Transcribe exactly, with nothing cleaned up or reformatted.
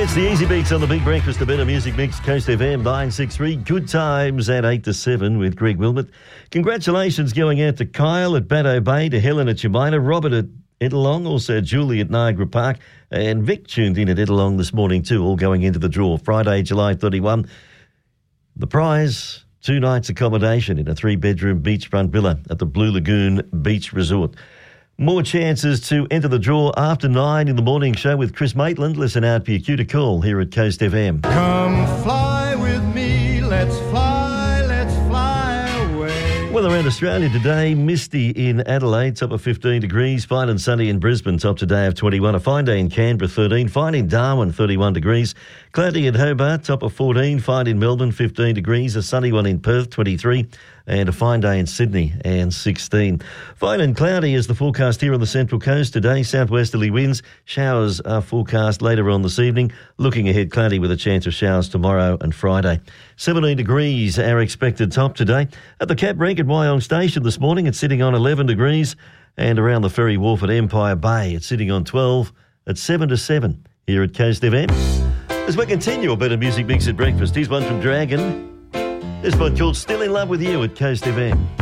It's the Easy Beats on the Big Breakfast, the Better Music Mix, Coast F M nine six three. Good times at eight to seven with Greg Wilmot. Congratulations going out to Kyle at Baddo Bay, to Helen at Jemina, Robert at Ettalong, also Julie at Niagara Park, and Vic tuned in at Ettalong this morning too, all going into the draw. Friday, July thirty-first. The prize, two nights accommodation in a three-bedroom beachfront villa at the Blue Lagoon Beach Resort. More chances to enter the draw after nine in the morning show with Chris Maitland. Listen out for your cue to call here at Coast F M. Come fly with me, let's fly, let's fly away. Well, around Australia today, misty in Adelaide, top of fifteen degrees, fine and sunny in Brisbane, top today of twenty-one, a fine day in Canberra, thirteen, fine in Darwin, thirty-one degrees, cloudy in Hobart, top of fourteen, fine in Melbourne, fifteen degrees, a sunny one in Perth, twenty-three, and a fine day in Sydney, and sixteen. Fine and cloudy is the forecast here on the Central Coast today. Southwesterly winds, showers are forecast later on this evening. Looking ahead, cloudy with a chance of showers tomorrow and Friday. seventeen degrees, our expected top today. At the Cap Rank at Wyong Station this morning, it's sitting on eleven degrees. And around the Ferry Wharf at Empire Bay, it's sitting on twelve at seven to seven here at Coast F M. As we continue a better music mix at breakfast, here's one from Dragon. This one called Still in Love with You at Coast F M.